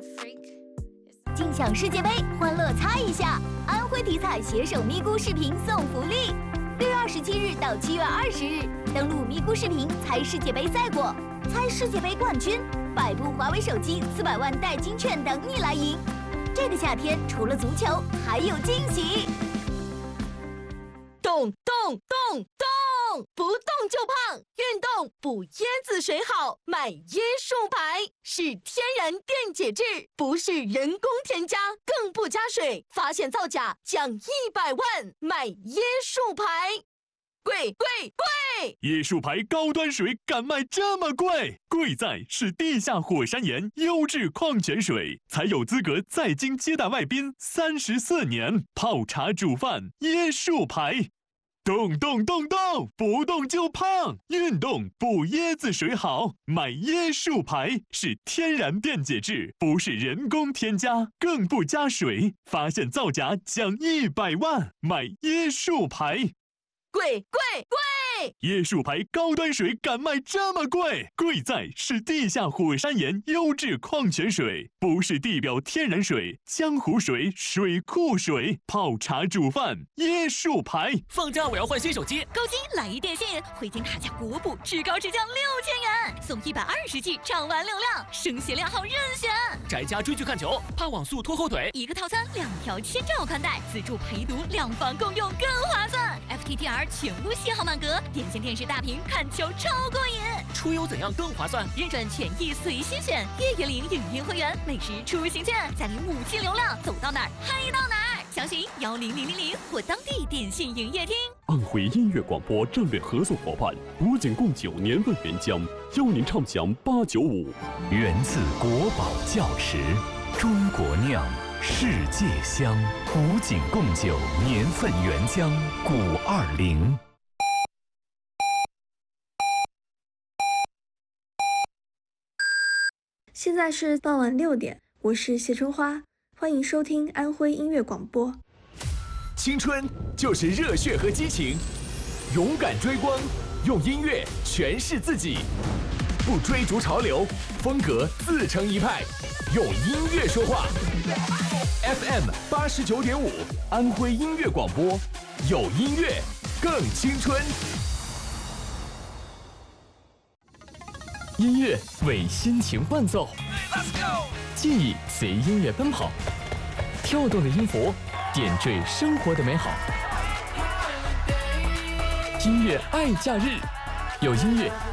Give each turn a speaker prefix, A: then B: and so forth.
A: 尽享世界杯，欢乐猜一下！安徽体彩携手咪咕视频送福利，6月27日到7月20日，登录咪咕视频猜世界杯赛果，猜世界杯冠军，100部华为手机，400万代金券等你来赢。这个夏天除了足球，还有惊喜！
B: 动动动动，不动就胖，运动补椰子水好，买椰树牌是天然电解质，不是人工添加，更不加水，发现造假奖100万，买椰树牌。贵贵贵！
C: 椰树牌高端水敢卖这么贵？贵在是地下火山岩优质矿泉水，才有资格在京接待外宾34年。泡茶煮饭，椰树牌。动动动动，不动就胖，运动补椰子水好，买椰树牌是天然电解质，不是人工添加，更不加水，发现造假奖100万，买椰树牌。
B: 贵贵贵！
C: 椰树牌高端水敢卖这么贵？贵在是地下火山岩优质矿泉水，不是地表天然水、江湖水、水库水。泡茶煮饭，椰树牌。
D: 放假我要换新手机，
E: 高金来一电信，回京卡价国补，至高至降6000元，送120G 畅玩流量，升鞋量号任选。
D: 宅家追剧看球，怕网速拖后腿，
E: 一个套餐2条千兆宽带，自助陪读，2房共用更划算。FTTR 全屋信号满格，点线电视大屏看球超过瘾。
D: 出游怎样更划算？
E: 认准权益随心选，月月领影音会员，每时出行券，再领5G流量，走到哪儿嗨到哪儿。详询10000或当地电信营业厅。
F: 安徽音乐广播战略合作伙伴古井贡酒年份原浆，邀您畅享895。
G: 源自国宝窖池，中国酿，世界香。古井贡酒年份原浆520。
H: 现在是傍晚6点，我是谢春花，欢迎收听安徽音乐广播。
I: 青春就是热血和激情，勇敢追光，用音乐诠释自己，不追逐潮流，风格自成一派，用音乐说话。FM 89.5，安徽音乐广播，有音乐更青春。
J: 音乐为心情伴奏，记忆随音乐奔跑，跳动的音符点缀生活的美好。音乐爱假日，有音乐